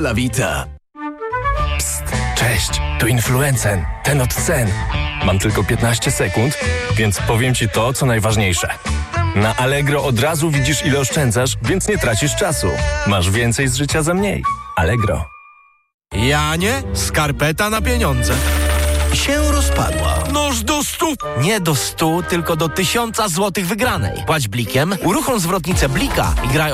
La Vita. Psst, cześć, tu Influencen, ten od cen. Mam tylko 15 sekund, więc powiem Ci to, co najważniejsze. Na Allegro od razu widzisz, ile oszczędzasz, więc nie tracisz czasu. Masz więcej z życia za mniej. Allegro. Janie, skarpeta na pieniądze. Się rozpadła. Noż do 100. Nie do 100, tylko do 1000 złotych wygranej. Płać blikiem, uruchom zwrotnicę Blika i graj